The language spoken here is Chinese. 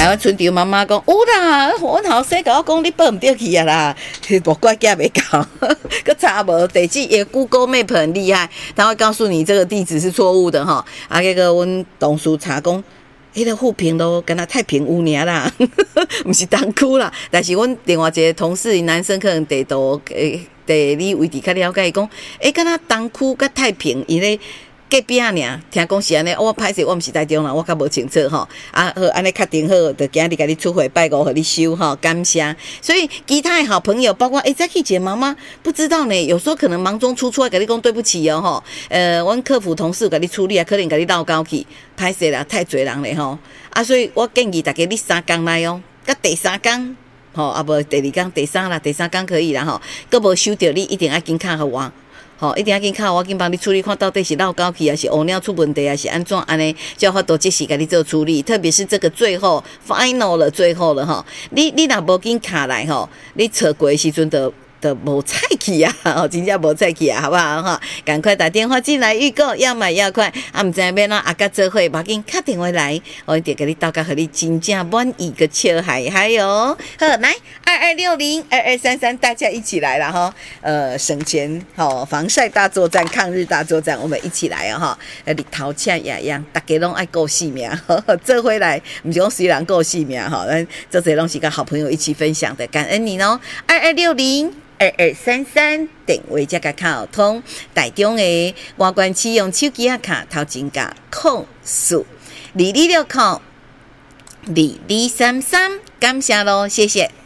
阮村长妈妈讲有啦，阮后生甲我讲你报唔对去啊啦，无怪囝袂到，佮差无地址也 Google Map 很厉害，他会告诉你这个地址是错误的哈。啊，结果阮同事查讲。迄个富平路敢若太平有尔啦，毋是东区啦。但是阮另外一个同事，男生可能地图地理位置较了解，伊讲，敢若东区甲太平，伊咧隔壁尔。听讲是安尼，我歹势，我毋是台中人，我较无清楚吼。啊，好，安尼确定好，就今日甲你出回拜五，互你收吼，感谢。所以其他的好朋友，包括Zaki 姐妈妈，不知道呢，有时候可能忙中出错，甲你讲对不起哦吼。阮客服同事甲你处理啊，可能甲你闹交去。歹势啦，太侪人咧吼，啊，所以我建议大家你3天来哦，甲第3天，吼，啊无第2天、第3啦，第3天可以啦吼，佮无收到你一定要紧敲互我，吼，一定要紧敲我，紧帮你处理，看到底是闹交去，还是乌鸟出问题，还是安怎安尼，就要法度即时甲你做处理，特别是这个最后 final 了，最后了吼，你若无紧敲来吼，你错过的时阵就无菜去啊，真正无菜去啊，好不好哈？赶快打电话进来预购，要买要快，啊，唔知要哪阿甲做伙，马紧打电话来，我一定给你到甲，和你真正满意个笑嗨嗨哟！好，来22602233，大家一起来了哈，省钱好，防晒大作战，抗日大作战，我们一起来啊哈！日头赤呀样，大家拢爱顾性命，这回来唔是讲虽然顾性命哈，咱这些拢是跟好朋友一起分享的，感恩你哦，22602233电话才甲卡通，台中的外观市用手机卡头前加0422602233，感谢咯，谢谢。